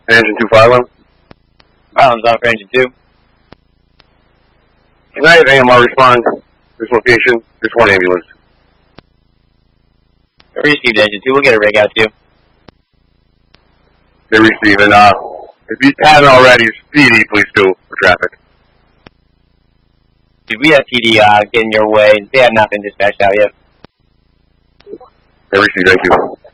Engine 251. Island's on for Engine 2. United AMR respond. This location, just one ambulance. Received Engine 2. We'll get a rig out to you. They're receiving. If you haven't already, PD, please do for traffic. Dude, we have PD getting your way. They have not been dispatched out yet. They received. Thank you.